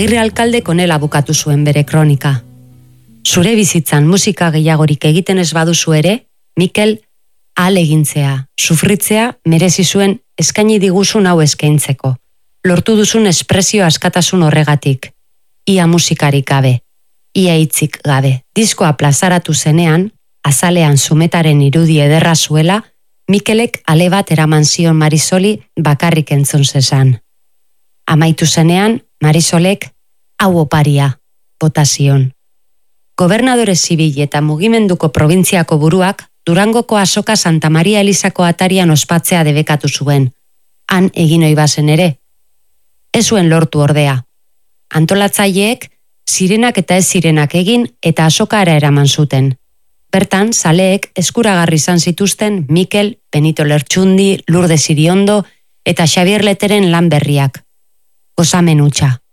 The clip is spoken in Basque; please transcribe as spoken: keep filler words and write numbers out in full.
Agirre alkaldek onela bukatu zuen bere kronika. Zure bizitzan musika gehiagorik egiten ez baduzu ere, Mikel ahalegintzea, sufritzea merezi zuen eskaini diguzun hau eskaintzeko. Lortu duzun espresio askatasun horregatik. Ia musikarik gabe, ia hitzik gabe. Diskoa plazaratu zenean, azalean zumetaren irudi ederra zuela, Mikelek ale bat eraman zion Marisoli bakarrik entzun zezan. Amaitu zenean, Marisolek hau oparia bota zion. Gobernadore zibil eta mugimenduko probintziako buruak Durangoko Azoka Santa Maria Elizako atarian ospatzea debekatu zuen. Han egin ohi bazen ere. Ez zuen lortu ordea. Antolatzaileek zirenak eta ez zirenak egin eta azokara eraman zuten. Bertan, zaleek eskuragarri izan zituzten Mikel, Benito Lertxundi, Lourdes Iriondo eta Xabier Leteren lan berriak. Gozamen hutsa.